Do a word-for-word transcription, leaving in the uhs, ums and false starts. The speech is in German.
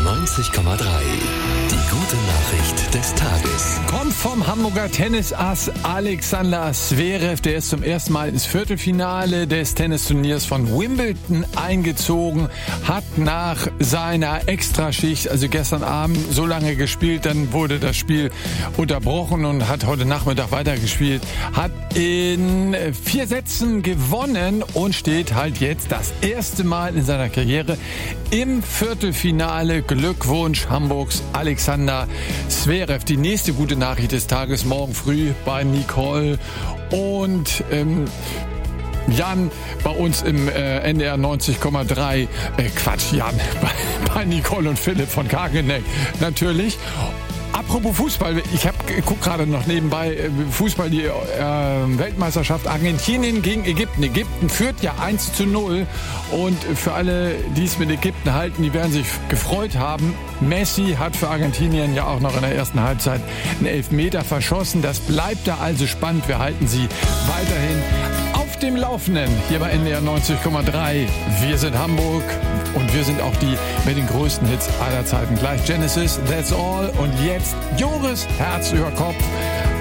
neunzig Komma drei. Die gute Nachricht des Tages. Kommt vom Hamburger Tennisass Alexander Zverev. Der ist zum ersten Mal ins Viertelfinale des Tennisturniers von Wimbledon eingezogen. Hat nach seiner Extraschicht, also gestern Abend, so lange gespielt, dann wurde das Spiel unterbrochen und hat heute Nachmittag weitergespielt. Hat in vier Sätzen gewonnen und steht halt jetzt das erste Mal in seiner Karriere im Viertelfinale. Glückwunsch Hamburgs Alexander Zverev. Die nächste gute Nachricht des Tages morgen früh bei Nicole und ähm, Jan bei uns im äh, N D R neunzig Komma drei. Äh, Quatsch, Jan bei, bei Nicole und Philipp von Kageneck natürlich. Apropos Fußball, ich hab, guck gerade noch nebenbei Fußball, die äh, Weltmeisterschaft Argentinien gegen Ägypten. Ägypten führt ja eins zu null und für alle, die es mit Ägypten halten, die werden sich gefreut haben. Messi hat für Argentinien ja auch noch in der ersten Halbzeit einen Elfmeter verschossen. Das bleibt da also spannend. Wir halten Sie weiterhin auf dem Laufenden hier bei N D R neunzig Komma drei. Wir sind Hamburg und wir sind auch die mit den größten Hits aller Zeiten. Gleich Genesis, That's All und jetzt Joris Herz über Kopf